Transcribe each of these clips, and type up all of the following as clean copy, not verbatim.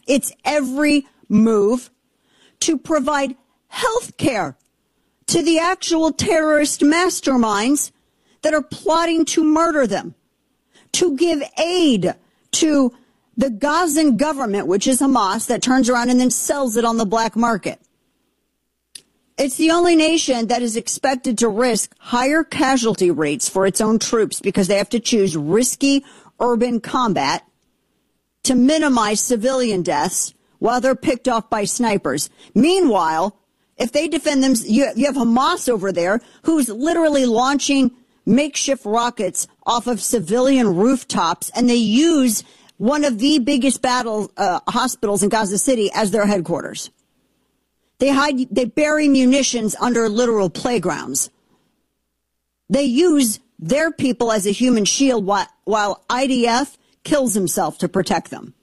its every move to provide health care to the actual terrorist masterminds that are plotting to murder them, to give aid to the Gazan government, which is Hamas, that turns around and then sells it on the black market. It's the only nation that is expected to risk higher casualty rates for its own troops because they have to choose risky urban combat to minimize civilian deaths while they're picked off by snipers. Meanwhile, if they defend them, you have Hamas over there who's literally launching makeshift rockets off of civilian rooftops, and they use one of the biggest hospitals in Gaza City as their headquarters. They bury munitions under literal playgrounds. They use their people as a human shield while IDF kills himself to protect them.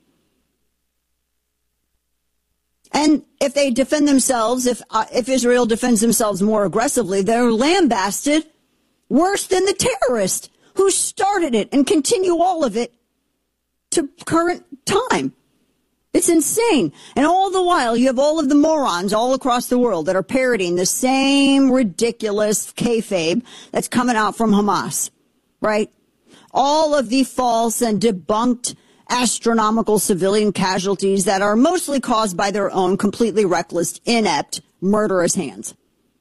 And if they defend themselves, if Israel defends themselves more aggressively, they're lambasted worse than the terrorist who started it and continue all of it to current time. It's insane. And all the while, you have all of the morons all across the world that are parroting the same ridiculous kayfabe that's coming out from Hamas, right? All of the false and debunked astronomical civilian casualties that are mostly caused by their own completely reckless, inept, murderous hands.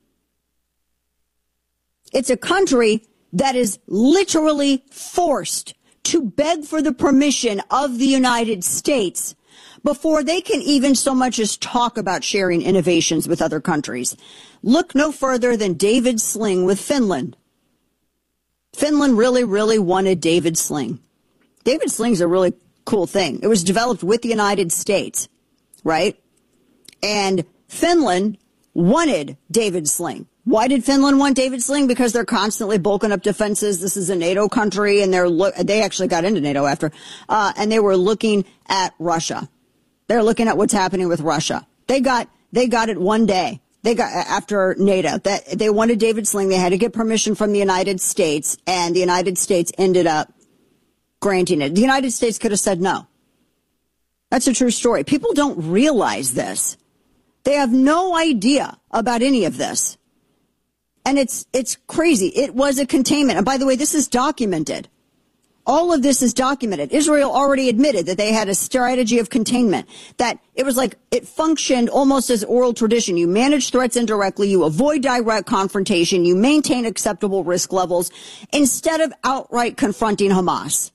It's a country that is literally forced to beg for the permission of the United States before they can even so much as talk about sharing innovations with other countries. Look no further than David Sling with Finland. Finland really, really wanted David Sling. David Sling's a really cool thing. It was developed with the United States, right? And Finland wanted David Sling. Why did Finland want David Sling? Because they're constantly bulking up defenses. This is a NATO country, and they actually got into NATO after, and they were looking at Russia. They're looking at what's happening with Russia. They got it one day. They got after NATO that they wanted David Sling. They had to get permission from the United States, and the United States ended up granting it. The United States could have said no. That's a true story. People don't realize this. They have no idea about any of this. And it's crazy. It was a containment. And by the way, this is documented. All of this is documented. Israel already admitted that they had a strategy of containment, that it was like it functioned almost as oral tradition. You manage threats indirectly. You avoid direct confrontation. You maintain acceptable risk levels instead of outright confronting Hamas.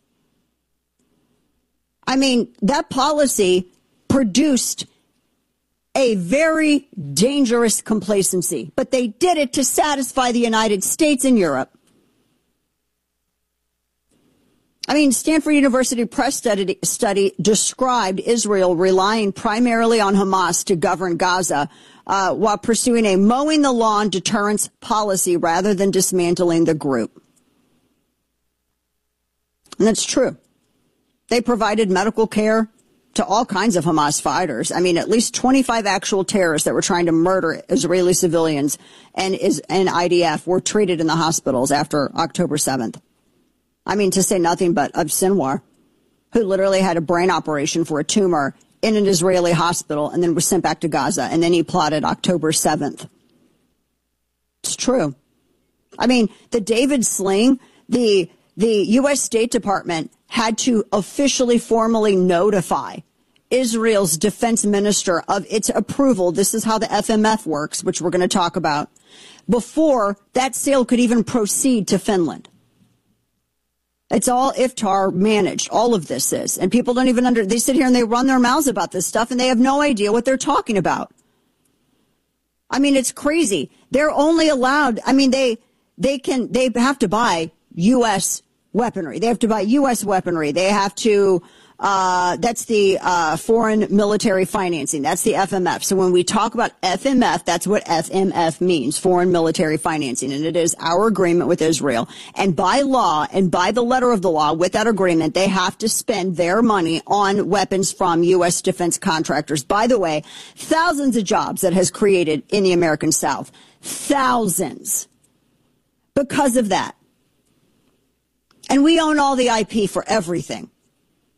I mean, that policy produced a very dangerous complacency, but they did it to satisfy the United States and Europe. I mean, Stanford University press study described Israel relying primarily on Hamas to govern Gaza while pursuing a mowing the lawn deterrence policy rather than dismantling the group. And that's true. They provided medical care to all kinds of Hamas fighters. I mean, at least 25 actual terrorists that were trying to murder Israeli civilians and IDF were treated in the hospitals after October 7th. I mean, to say nothing but of Sinwar, who literally had a brain operation for a tumor in an Israeli hospital and then was sent back to Gaza. And then he plotted October 7th. It's true. I mean, the David Sling, the U.S. State Department had to officially formally notify Israel's defense minister of its approval. This is how the FMF works, which we're going to talk about, before that sale could even proceed to Finland. It's all Iftar managed. All of this is. And people don't even they sit here and they run their mouths about this stuff and they have no idea what they're talking about. I mean, it's crazy. They're only allowed, I mean, they have to buy U.S. weaponry. They have to buy U.S. weaponry. They have to, that's the foreign military financing. That's the FMF. So when we talk about FMF, that's what FMF means, foreign military financing. And it is our agreement with Israel. And by law and by the letter of the law, with that agreement, they have to spend their money on weapons from U.S. defense contractors. By the way, thousands of jobs that has created in the American South. Thousands. Because of that. And we own all the IP for everything.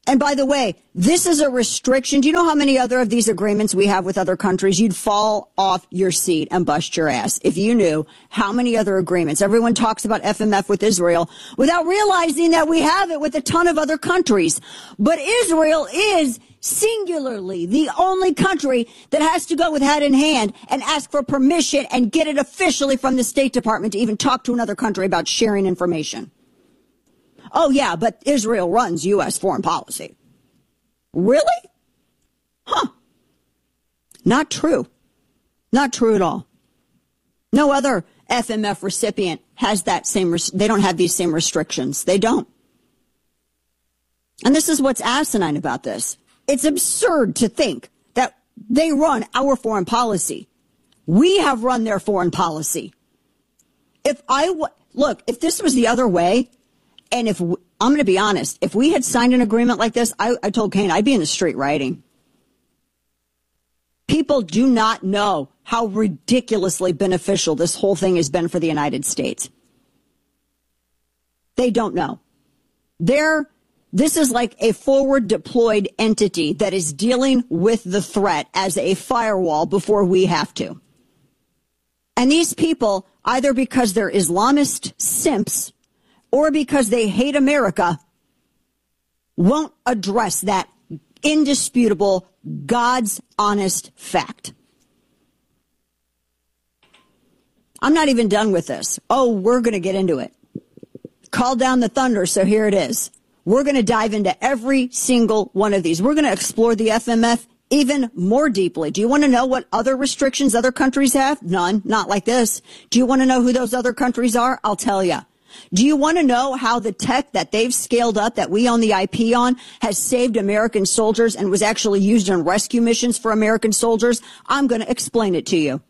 And by the way, this is a restriction. Do you know how many other of these agreements we have with other countries? You'd fall off your seat and bust your ass if you knew how many other agreements. Everyone talks about FMF with Israel without realizing that we have it with a ton of other countries. But Israel is singularly the only country that has to go with hat in hand and ask for permission and get it officially from the State Department to even talk to another country about sharing information. Oh, yeah, but Israel runs U.S. foreign policy. Really? Huh. Not true. Not true at all. No other FMF recipient has that same, they don't have these same restrictions. They don't. And this is what's asinine about this. It's absurd to think that they run our foreign policy. We have run their foreign policy. If this was the other way, and I'm going to be honest, if we had signed an agreement like this, I told Kane I'd be in the street rioting. People do not know how ridiculously beneficial this whole thing has been for the United States. They don't know. This is like a forward deployed entity that is dealing with the threat as a firewall before we have to. And these people, either because they're Islamist simps or because they hate America, won't address that indisputable, God's honest fact. I'm not even done with this. Oh, we're going to get into it. Call down the thunder, so here it is. We're going to dive into every single one of these. We're going to explore the FMF even more deeply. Do you want to know what other restrictions other countries have? None, not like this. Do you want to know who those other countries are? I'll tell you. Do you want to know how the tech that they've scaled up, that we own the IP on, has saved American soldiers and was actually used in rescue missions for American soldiers? I'm going to explain it to you.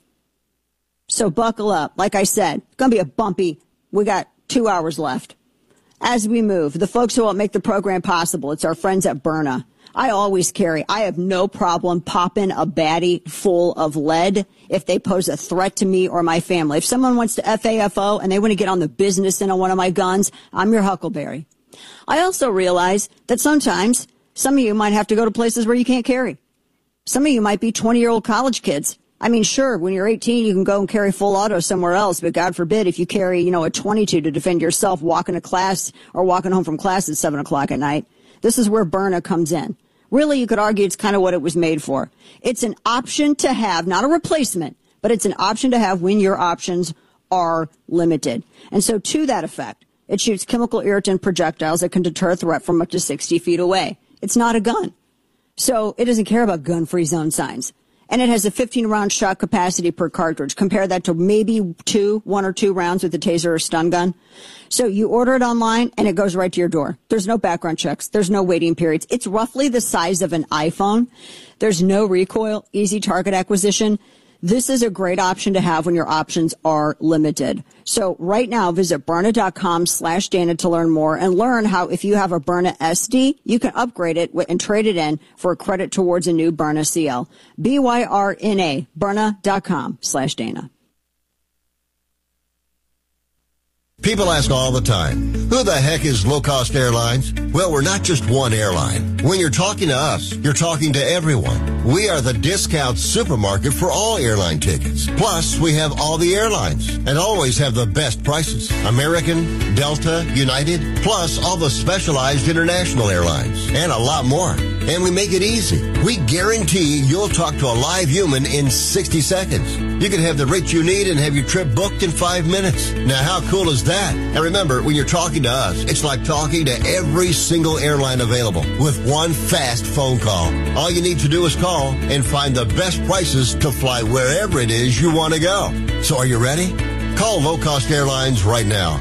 So buckle up. Like I said, it's going to be a bumpy. We got 2 hours left. As we move, the folks who will make the program possible, it's our friends at Byrna. I have no problem popping a baddie full of lead if they pose a threat to me or my family. If someone wants to FAFO and they want to get on the business end of one of my guns, I'm your Huckleberry. I also realize that sometimes some of you might have to go to places where you can't carry. Some of you might be 20-year-old college kids. I mean, sure, when you're 18, you can go and carry full auto somewhere else, but God forbid if you carry, a 22 to defend yourself walking to class or walking home from class at 7 o'clock at night. This is where Byrna comes in. Really, you could argue it's kind of what it was made for. It's an option to have, not a replacement, but it's an option to have when your options are limited. And so to that effect, it shoots chemical irritant projectiles that can deter a threat from up to 60 feet away. It's not a gun. So it doesn't care about gun-free zone signs. And it has a 15-round shot capacity per cartridge. Compare that to maybe 1 or 2 rounds with a taser or stun gun. So you order it online, and it goes right to your door. There's no background checks. There's no waiting periods. It's roughly the size of an iPhone. There's no recoil, easy target acquisition. This is a great option to have when your options are limited. So right now, visit Byrna.com/Dana to learn more and learn how if you have a Byrna SD, you can upgrade it and trade it in for a credit towards a new Byrna CL. BYRNA, Byrna.com/Dana. People ask all the time, who the heck is Low Cost Airlines? Well, we're not just one airline. When you're talking to us, you're talking to everyone. We are the discount supermarket for all airline tickets. Plus, we have all the airlines and always have the best prices. American, Delta, United, plus all the specialized international airlines and a lot more. And we make it easy. We guarantee you'll talk to a live human in 60 seconds. You can have the rate you need and have your trip booked in 5 minutes. Now, how cool is that? And remember, when you're talking to us, it's like talking to every single airline available with one fast phone call. All you need to do is call and find the best prices to fly wherever it is you want to go. So are you ready? Call Low Cost Airlines right now.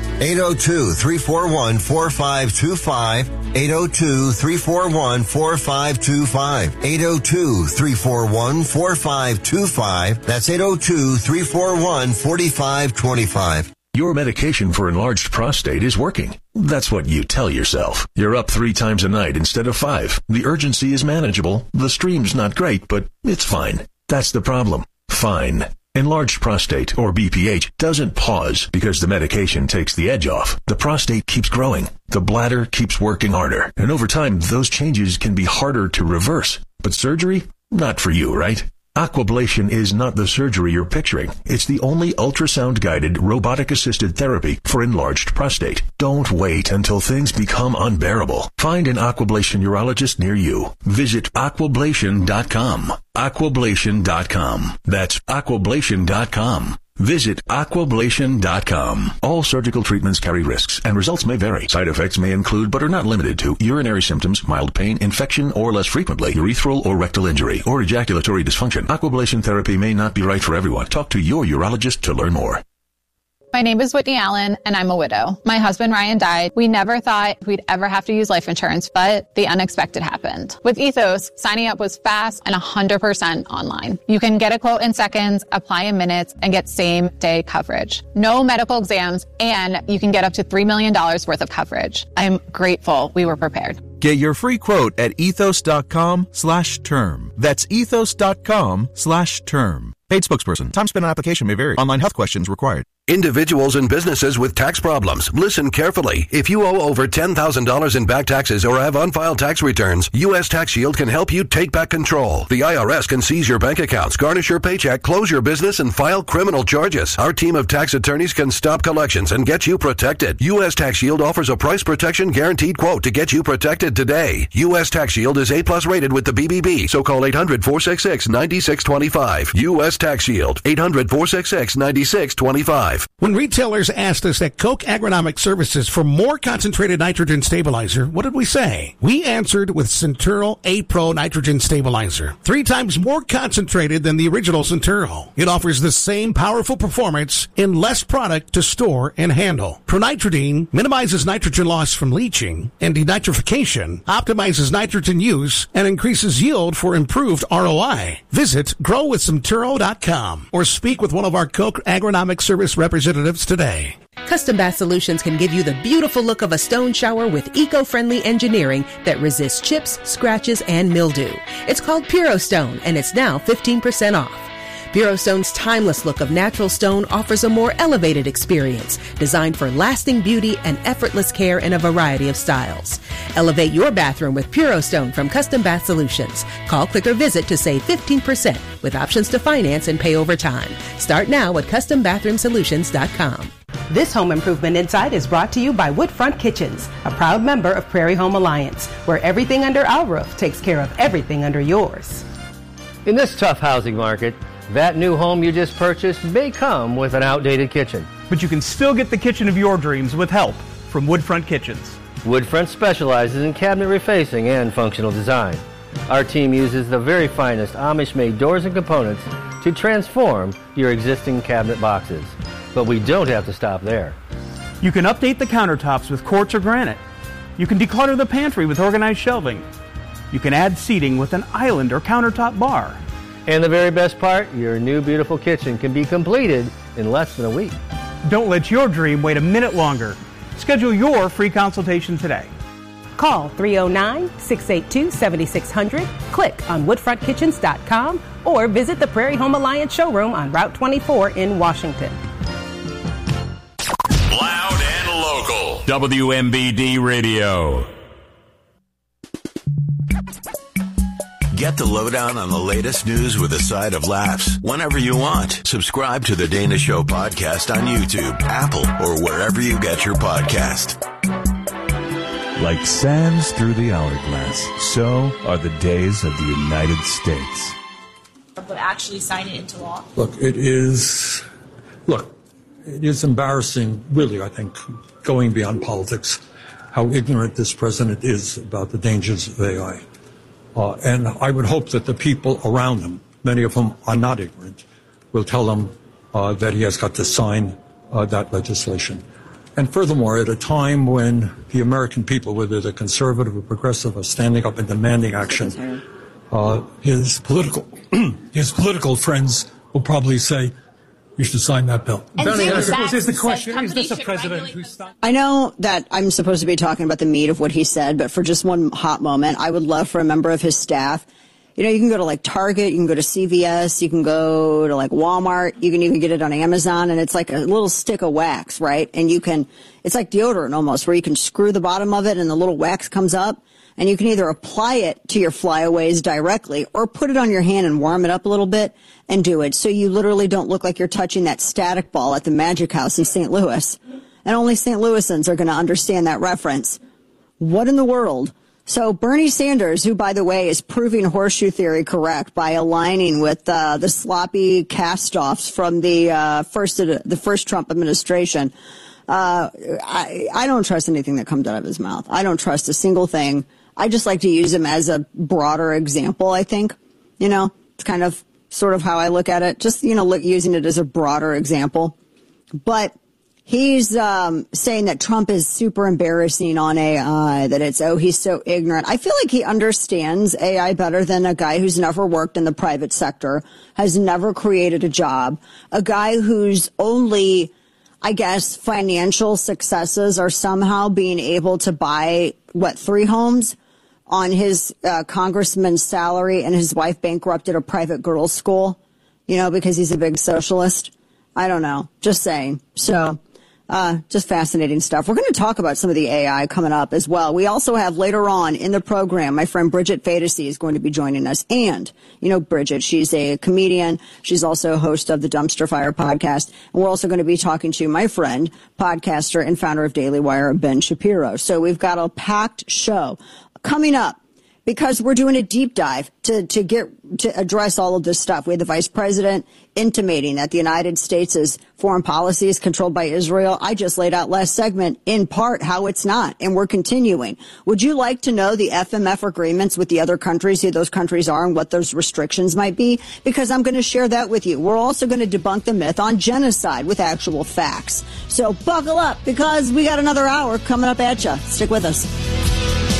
802-341-4525. 802-341-4525. 802-341-4525. That's 802-341-4525. Your medication for enlarged prostate is working. That's what you tell yourself. You're up 3 times a night instead of 5. The urgency is manageable. The stream's not great, but it's fine. That's the problem. Fine. Enlarged prostate, or BPH, doesn't pause because the medication takes the edge off. The prostate keeps growing. The bladder keeps working harder. And over time, those changes can be harder to reverse. But surgery? Not for you, right? Aquablation is not the surgery you're picturing. It's the only ultrasound-guided, robotic-assisted therapy for enlarged prostate. Don't wait until things become unbearable. Find an Aquablation urologist near you. Visit aquablation.com. Aquablation.com. That's aquablation.com. Visit aquablation.com. All surgical treatments carry risks, and results may vary. Side effects may include, but are not limited to, urinary symptoms, mild pain, infection, or less frequently, urethral or rectal injury, or ejaculatory dysfunction. Aquablation therapy may not be right for everyone. Talk to your urologist to learn more. My name is Whitney Allen, and I'm a widow. My husband, Ryan, died. We never thought we'd ever have to use life insurance, but the unexpected happened. With Ethos, signing up was fast and 100% online. You can get a quote in seconds, apply in minutes, and get same-day coverage. No medical exams, and you can get up to $3 million worth of coverage. I'm grateful we were prepared. Get your free quote at ethos.com/term. That's ethos.com/term. Paid spokesperson. Time spent on application may vary. Online health questions required. Individuals and businesses with tax problems, listen carefully. If you owe over $10,000 in back taxes or have unfiled tax returns, U.S. Tax Shield can help you take back control. The IRS can seize your bank accounts, garnish your paycheck, close your business, and file criminal charges. Our team of tax attorneys can stop collections and get you protected. U.S. Tax Shield offers a price protection guaranteed quote to get you protected today. U.S. Tax Shield is A+ rated with the BBB, so call 800-466-9625. U.S. Tax Shield, 800-466-9625. When retailers asked us at Koch Agronomic Services for more concentrated nitrogen stabilizer, what did we say? We answered with Centuro A-Pro Nitrogen Stabilizer. 3 times more concentrated than the original Centuro. It offers the same powerful performance in less product to store and handle. Pronitridine minimizes nitrogen loss from leaching and denitrification, optimizes nitrogen use, and increases yield for improved ROI. Visit growwithcenturo.com or speak with one of our Koch Agronomic Service representatives today. Custom Bath Solutions can give you the beautiful look of a stone shower with eco-friendly engineering that resists chips, scratches, and mildew. It's called Puro Stone, and it's now 15% off. Puro Stone's timeless look of natural stone offers a more elevated experience, designed for lasting beauty and effortless care in a variety of styles. Elevate your bathroom with Puro Stone from Custom Bath Solutions. Call, click, or visit to save 15% with options to finance and pay over time. Start now at CustomBathroomSolutions.com. This Home Improvement Insight is brought to you by Woodfront Kitchens, a proud member of Prairie Home Alliance, where everything under our roof takes care of everything under yours. In this tough housing market, that new home you just purchased may come with an outdated kitchen. But you can still get the kitchen of your dreams with help from Woodfront Kitchens. Woodfront specializes in cabinet refacing and functional design. Our team uses the very finest Amish-made doors and components to transform your existing cabinet boxes. But we don't have to stop there. You can update the countertops with quartz or granite. You can declutter the pantry with organized shelving. You can add seating with an island or countertop bar. And the very best part, your new beautiful kitchen can be completed in less than a week. Don't let your dream wait a minute longer. Schedule your free consultation today. Call 309-682-7600, click on woodfrontkitchens.com, or visit the Prairie Home Alliance showroom on Route 24 in Washington. Loud and local. WMBD Radio. Get the lowdown on the latest news with a side of laughs whenever you want. Subscribe to The Dana Show podcast on YouTube, Apple, or wherever you get your podcast. Like sands through the hourglass, so are the days of the United States. But actually sign it into law. It is embarrassing, really, I think, going beyond politics, how ignorant this president is about the dangers of AI. And I would hope that the people around him, many of whom are not ignorant, will tell him that he has got to sign that legislation. And furthermore, at a time when the American people, whether they're conservative or progressive, are standing up and demanding action, his political friends will probably say, you should sign that bill. Is the question, is this a president who stopped? I know that I'm supposed to be talking about the meat of what he said, but for just one hot moment, I would love for a member of his staff You know, you can go to like Target, you can go to CVS, you can go to like Walmart, you can even get it on Amazon, and it's like a little stick of wax, right? And it's like deodorant almost, where you can screw the bottom of it and the little wax comes up, and you can either apply it to your flyaways directly or put it on your hand and warm it up a little bit and do it. So you literally don't look like you're touching that static ball at the Magic House in St. Louis. And only St. Louisans are going to understand that reference. What in the world? So Bernie Sanders, who, by the way, is proving horseshoe theory correct by aligning with the sloppy cast-offs from the first Trump administration, I don't trust anything that comes out of his mouth. I don't trust a single thing. I just like to use him as a broader example, I think. You know, it's kind of sort of how I look at it. Just, using it as a broader example. But he's saying that Trump is super embarrassing on AI, that he's so ignorant. I feel like he understands AI better than a guy who's never worked in the private sector, has never created a job, a guy whose only, I guess, financial successes are somehow being able to buy, 3 homes on his congressman's salary, and his wife bankrupted a private girls' school, because he's a big socialist. I don't know. Just saying. So, just fascinating stuff. We're going to talk about some of the AI coming up as well. We also have later on in the program, my friend Bridget Fadesy is going to be joining us. And, Bridget, she's a comedian. She's also a host of the Dumpster Fire podcast. And we're also going to be talking to my friend, podcaster and founder of Daily Wire, Ben Shapiro. So we've got a packed show coming up, because we're doing a deep dive to address all of this stuff. We had the vice president intimating that the United States' foreign policy is controlled by Israel. I just laid out last segment, in part, how it's not, and we're continuing. Would you like to know the FMF agreements with the other countries, who those countries are and what those restrictions might be? Because I'm going to share that with you. We're also going to debunk the myth on genocide with actual facts. So buckle up, because we got another hour coming up at you. Stick with us.